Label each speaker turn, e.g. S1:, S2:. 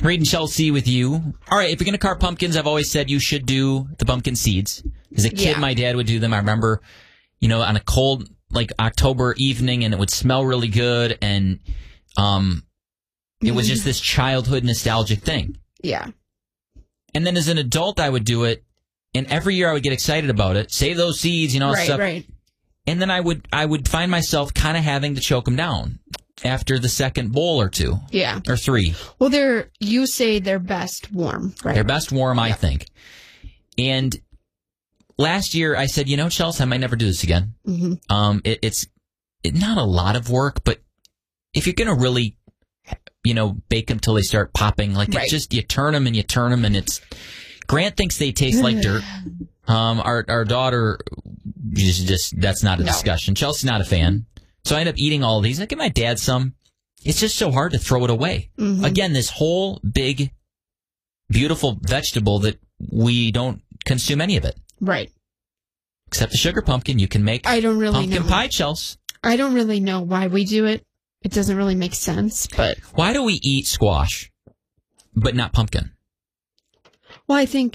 S1: Reading Chelsea with you. All right, if you're going to carve pumpkins, I've always said you should do the pumpkin seeds. As a kid, my dad would do them. I remember, on a cold, October evening, and it would smell really good, and it was just this childhood nostalgic thing.
S2: Yeah.
S1: And then as an adult, I would do it, and every year I would get excited about it, save those seeds, stuff.
S2: Right.
S1: And then I would find myself kind of having to choke them down after the second bowl or two.
S2: Yeah.
S1: Or three.
S2: Well, you say they're best warm, right?
S1: They're best warm, I think. And last year I said, Chelsea, I might never do this again. Mm-hmm. It's not a lot of work, but if you're going to really, bake them till they start popping, it's just, you turn them, and it's, Grant thinks they taste like dirt. Our daughter, just that's not a discussion. Chelsea's not a fan. So I end up eating all of these. I give my dad some. It's just so hard to throw it away. Mm-hmm. Again, this whole big, beautiful vegetable that we don't consume any of it.
S2: Right.
S1: Except the sugar pumpkin. You can make pumpkin pie, Chelsea.
S2: I don't really know why we do it. It doesn't really make sense. But
S1: why do we eat squash, but not pumpkin?
S2: Well, I think